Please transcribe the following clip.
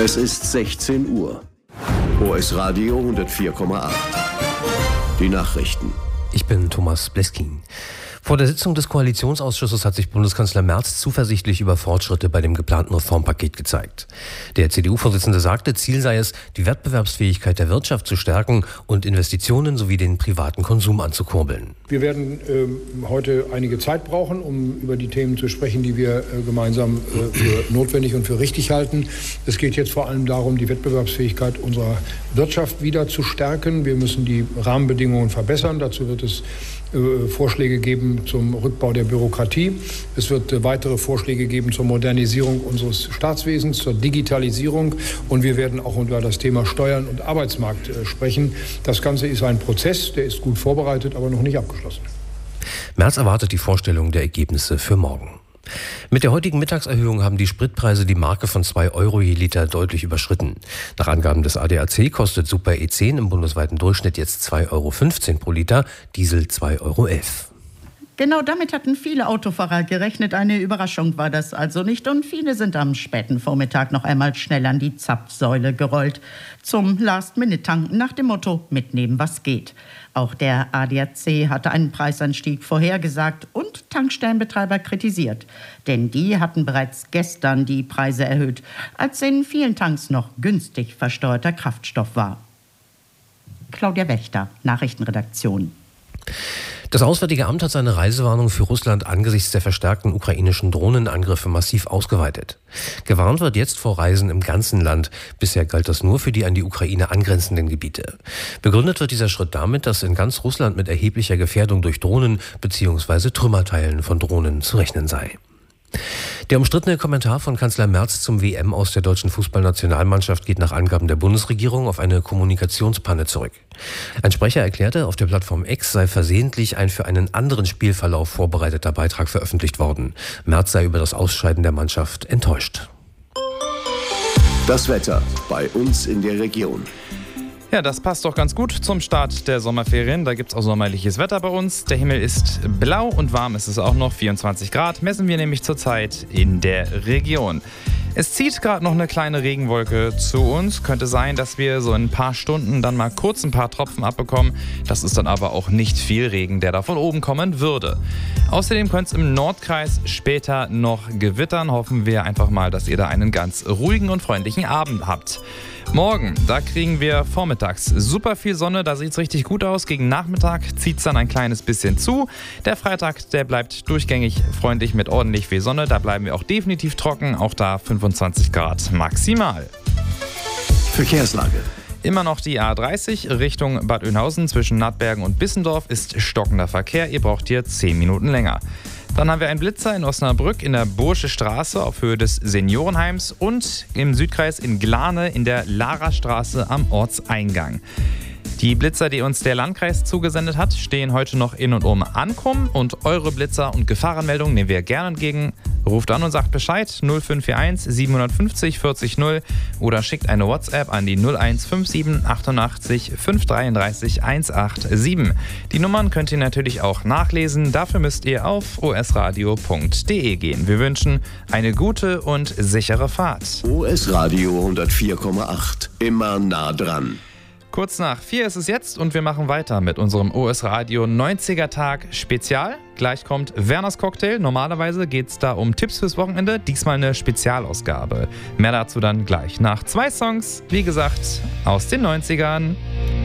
Es ist 16 Uhr. OS Radio 104,8. Die Nachrichten. Ich bin Thomas Bleskin. Vor der Sitzung des Koalitionsausschusses hat sich Bundeskanzler Merz zuversichtlich über Fortschritte bei dem geplanten Reformpaket gezeigt. Der CDU-Vorsitzende sagte, Ziel sei es, die Wettbewerbsfähigkeit der Wirtschaft zu stärken und Investitionen sowie den privaten Konsum anzukurbeln. Wir werden heute einige Zeit brauchen, um über die Themen zu sprechen, die wir gemeinsam für notwendig und für richtig halten. Es geht jetzt vor allem darum, die Wettbewerbsfähigkeit unserer Wirtschaft wieder zu stärken. Wir müssen die Rahmenbedingungen verbessern. Dazu wird es Vorschläge geben zum Rückbau der Bürokratie. Es wird weitere Vorschläge geben zur Modernisierung unseres Staatswesens, zur Digitalisierung. Und wir werden auch über das Thema Steuern und Arbeitsmarkt sprechen. Das Ganze ist ein Prozess, der ist gut vorbereitet, aber noch nicht abgeschlossen. Merz erwartet die Vorstellung der Ergebnisse für morgen. Mit der heutigen Mittagserhöhung haben die Spritpreise die Marke von 2 Euro je Liter deutlich überschritten. Nach Angaben des ADAC kostet Super E10 im bundesweiten Durchschnitt jetzt 2,15 Euro pro Liter, Diesel 2,11 Euro. Genau damit hatten viele Autofahrer gerechnet. Eine Überraschung war das also nicht. Und viele sind am späten Vormittag noch einmal schnell an die Zapfsäule gerollt. Zum Last-Minute-Tanken nach dem Motto, mitnehmen, was geht. Auch der ADAC hatte einen Preisanstieg vorhergesagt und Tankstellenbetreiber kritisiert. Denn die hatten bereits gestern die Preise erhöht, als in vielen Tanks noch günstig versteuerter Kraftstoff war. Claudia Wächter, Nachrichtenredaktion. Das Auswärtige Amt hat seine Reisewarnung für Russland angesichts der verstärkten ukrainischen Drohnenangriffe massiv ausgeweitet. Gewarnt wird jetzt vor Reisen im ganzen Land. Bisher galt das nur für die an die Ukraine angrenzenden Gebiete. Begründet wird dieser Schritt damit, dass in ganz Russland mit erheblicher Gefährdung durch Drohnen bzw. Trümmerteilen von Drohnen zu rechnen sei. Der umstrittene Kommentar von Kanzler Merz zum WM aus der deutschen Fußballnationalmannschaft geht nach Angaben der Bundesregierung auf eine Kommunikationspanne zurück. Ein Sprecher erklärte, auf der Plattform X sei versehentlich ein für einen anderen Spielverlauf vorbereiteter Beitrag veröffentlicht worden. Merz sei über das Ausscheiden der Mannschaft enttäuscht. Das Wetter bei uns in der Region. Ja, das passt doch ganz gut zum Start der Sommerferien. Da gibt es auch sommerliches Wetter bei uns. Der Himmel ist blau und warm ist es auch noch. 24 Grad messen wir nämlich zurzeit in der Region. Es zieht gerade noch eine kleine Regenwolke zu uns. Könnte sein, dass wir so in ein paar Stunden dann mal kurz ein paar Tropfen abbekommen. Das ist dann aber auch nicht viel Regen, der da von oben kommen würde. Außerdem könnte es im Nordkreis später noch gewittern. Hoffen wir einfach mal, dass ihr da einen ganz ruhigen und freundlichen Abend habt. Morgen, da kriegen wir vormittags super viel Sonne, da sieht es richtig gut aus. Gegen Nachmittag zieht es dann ein kleines bisschen zu. Der Freitag, der bleibt durchgängig freundlich mit ordentlich viel Sonne. Da bleiben wir auch definitiv trocken, auch da 25 Grad maximal. Verkehrslage. Immer noch die A30 Richtung Bad Oeynhausen zwischen Nattbergen und Bissendorf ist stockender Verkehr. Ihr braucht hier 10 Minuten länger. Dann haben wir einen Blitzer in Osnabrück in der Bursche Straße auf Höhe des Seniorenheims und im Südkreis in Glane in der Larastraße am Ortseingang. Die Blitzer, die uns der Landkreis zugesendet hat, stehen heute noch in und um Ankum. Und eure Blitzer- und Gefahrenmeldungen nehmen wir gerne entgegen. Ruft an und sagt Bescheid 0541 750 40 0 oder schickt eine WhatsApp an die 0157 88 533 187. Die Nummern könnt ihr natürlich auch nachlesen. Dafür müsst ihr auf osradio.de gehen. Wir wünschen eine gute und sichere Fahrt. OS Radio 104,8. Immer nah dran. Kurz nach 4 ist es jetzt und wir machen weiter mit unserem OS Radio 90er Tag Spezial. Gleich kommt Werners Cocktail. Normalerweise geht es da um Tipps fürs Wochenende. Diesmal eine Spezialausgabe. Mehr dazu dann gleich nach 2 Songs, wie gesagt, aus den 90ern.